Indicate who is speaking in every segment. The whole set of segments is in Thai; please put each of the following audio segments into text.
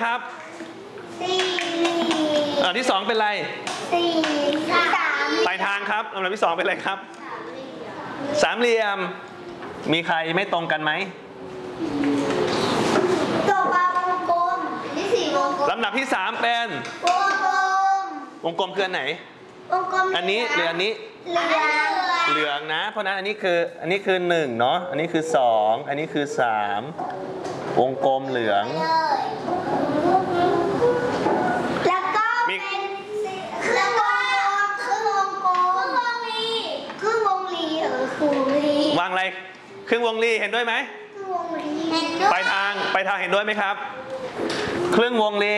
Speaker 1: ครับ
Speaker 2: 4
Speaker 1: ที่2เป็นอะไร
Speaker 2: 4 3
Speaker 1: ปลายทางครับลำดับที่2เป็นอะไรครับสามเหลี่ยมมีใครไม่ตรงกันไหม
Speaker 2: ตัววงกลมที่4วงกลม
Speaker 1: ลำดับที่3เป็นวงกลมคืออันไหน
Speaker 2: วงกลม
Speaker 1: อันนี้หรืออันนี้เหลืองนะเพราะนั้นอันนี้คือ1เนาะอันนี้คือ2อันนี้คือ3วงกลมเหลือง
Speaker 2: แล้วก็เป็นแล้วก็ครึ่งวงกลมครึ่งวงรี
Speaker 1: วางอะไรครึ่งวงรีเห็นด้วยไหมปลายทางเห็นด้วยไหมครับครึ่งวงรี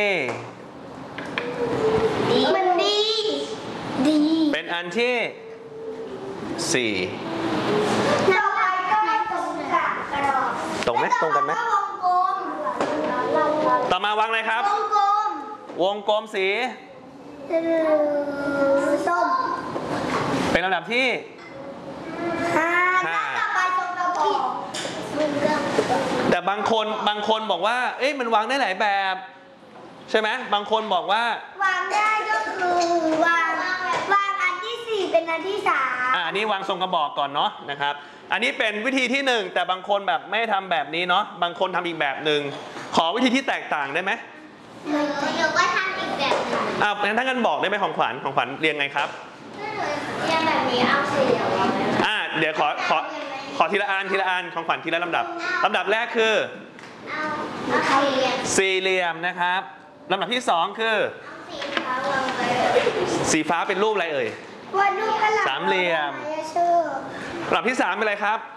Speaker 2: มันดี
Speaker 1: เป็นอันที่4
Speaker 2: ต่อไปก็ตรงกับกระดอก
Speaker 1: ตรงไหมตรงกันไหม
Speaker 2: วงกลม
Speaker 1: ต่อมาวางอะไรครับวงกลมสี
Speaker 2: ส้ม
Speaker 1: เป็นลำดับที่
Speaker 2: ต่อไปตรงกระบอก
Speaker 1: แต่บางคนบอกว่าเอ๊ะมันวางได้หลายแบบใช่ไหมบางคนบอกว่าว
Speaker 2: างได้ก็คือวางอันที่4เป็นอันที่3
Speaker 1: อันนี้วางทรงกระบอกก่อนเนาะนะครับอันนี้เป็นวิธีที่1แต่บางคนแบบไม่ทำแบบนี้เนาะบางคนทำอีกแบบหนึ่งขอวิธีที่แตกต่างได้ไหม
Speaker 2: หนูก็ทำอีกแบบนึง
Speaker 1: งั้นถ้างั้นบอกได้ไหมของขวัญเรียงไงครับ
Speaker 2: เรียงแบบนี้เอาสี่เหลี่ยม
Speaker 1: เดี๋ยวขอทีละอันของขวัญทีละลำดับแรกคือสี่เหลี่ยมนะครับลำดับที่2คือสีฟ้าเป็นรูปอะไรเอ่ยสามเหลี่ยมลำดับที่3เป็นอะไรครับ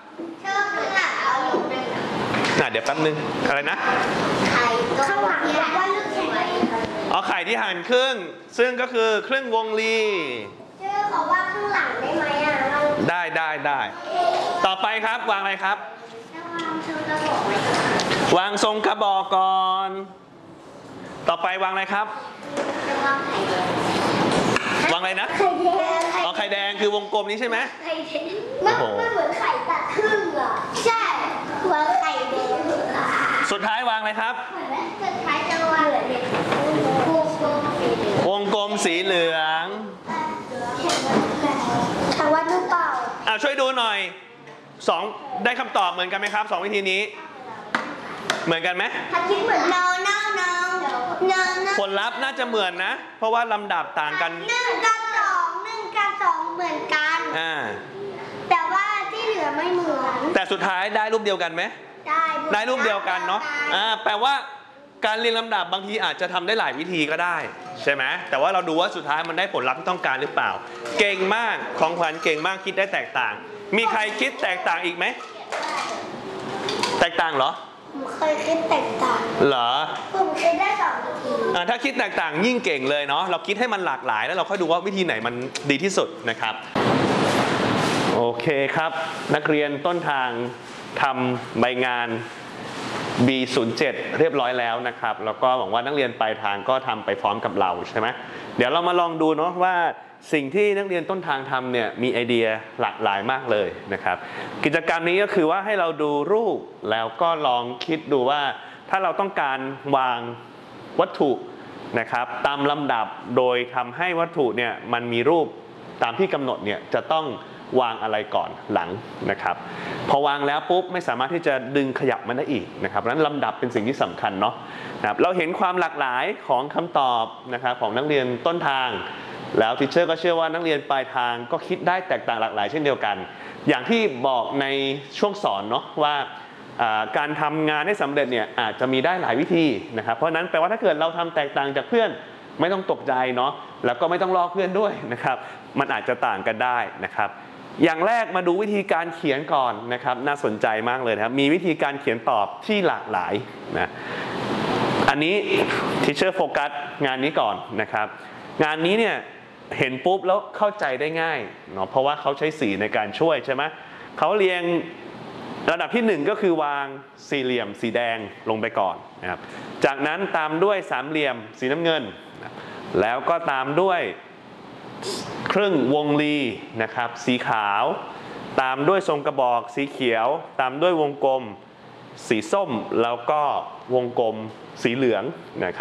Speaker 1: เดี๋ยวแป๊บนึงอะไรนะ
Speaker 2: ไข่ข้างหลังว่าลูกแข็ง
Speaker 1: ไข่ที่หั่นครึ่งซึ่งก็คือครึ่งวงรี
Speaker 2: ขอว่าข้างหลังได้ไหม
Speaker 1: ได้ต่อไปครับวางอะไรครับวางทรงกระบอกก่อนต่อไปวางอะไรครับวางอะไรนะไข่แดงคือวงกลมนี้ใช่ไหม
Speaker 2: ไข่แดงมันเหมือนไข่ตัดครึ่งอ่ะใช่วางไข่แดง
Speaker 1: สุดท้ายวางอะไรครับ
Speaker 2: สุดท้ายจะวาง
Speaker 1: วงกลมสีเหลือง
Speaker 2: ถามว่าหรือเปล่า
Speaker 1: ช่วยดูหน่อย2ได้คำตอบเหมือนกันไหมครับ2วิธีนี้เหมือนกันไหม
Speaker 2: คิดเหมือนno
Speaker 1: ผลลัพธ์น่าจะเหมือนนะเพราะว่าลำดับต่างกัน
Speaker 2: 1 กับ 2เหมือนกันแต่ว่าที่เหลือไม่เหมือน
Speaker 1: แต่สุดท้ายได้รูปเดียวกันไหมได้รูปเดียวกันเนาะแปลว่าการเรียงลำดับบางทีอาจจะทำได้หลายวิธีก็ได้ใช่ไหมแต่ว่าเราดูว่าสุดท้ายมันได้ผลลัพธ์ที่ต้องการหรือเปล่าเก่งมากของขวัญเก่งมากคิดได้แตกต่างมีใครคิดแตกต่างอีกไหมแตกต่างเหรอ
Speaker 2: ผมเคยคิดแตกต่าง
Speaker 1: เหรอ
Speaker 2: ผมเคยได้2วิธี
Speaker 1: ถ้าคิดแตกต่างยิ่งเก่งเลยเนาะเราคิดให้มันหลากหลายแล้วเราค่อยดูว่าวิธีไหนมันดีที่สุดนะครับโอเคครับนักเรียนต้นทางทำใบงาน B07 เรียบร้อยแล้วนะครับแล้วก็หวังว่านักเรียนปลายทางก็ทำไปพร้อมกับเราใช่ไหมเดี๋ยวเรามาลองดูเนาะว่าสิ่งที่นักเรียนต้นทางทำเนี่ยมีไอเดียหลากหลายมากเลยนะครับกิจกรรมนี้ก็คือว่าให้เราดูรูปแล้วก็ลองคิดดูว่าถ้าเราต้องการวางวัตถุนะครับตามลำดับโดยทำให้วัตถุเนี่ยมันมีรูปตามที่กำหนดเนี่ยจะต้องวางอะไรก่อนหลังนะครับพอวางแล้วปุ๊บไม่สามารถที่จะดึงขยับมันได้อีกนะครับเพราะฉะนั้นลำดับเป็นสิ่งที่สำคัญเนาะนะครับเราเห็นความหลากหลายของคำตอบนะครับของนักเรียนต้นทางแล้วทีเชอร์ก็เชื่อว่านักเรียนปลายทางก็คิดได้แตกต่างหลากหลายเช่นเดียวกันอย่างที่บอกในช่วงสอนเนาะว่าการทำงานให้สำเร็จเนี่ยอาจจะมีได้หลายวิธีนะครับเพราะนั้นแปลว่าถ้าเกิดเราทำแตกต่างจากเพื่อนไม่ต้องตกใจเนาะแล้วก็ไม่ต้องลอกเพื่อนด้วยนะครับมันอาจจะต่างกันได้นะครับอย่างแรกมาดูวิธีการเขียนก่อนนะครับน่าสนใจมากเลยนะครับมีวิธีการเขียนตอบที่หลากหลายนะอันนี้ทีเชอร์โฟกัสงานนี้ก่อนนะครับงานนี้เนี่ยเห็นปุ๊บแล้วเข้าใจได้ง่ายเนาะเพราะว่าเขาใช้สีในการช่วยใช่ไหมเขาเรียงระดับที่1ก็คือวางสี่เหลี่ยมสีแดงลงไปก่อนนะครับจากนั้นตามด้วยสามเหลี่ยมสีน้ำเงินแล้วก็ตามด้วยครึ่งวงรีนะครับสีขาวตามด้วยทรงกระบอกสีเขียวตามด้วยวงกลมสีส้มแล้วก็วงกลมสีเหลืองนะครับ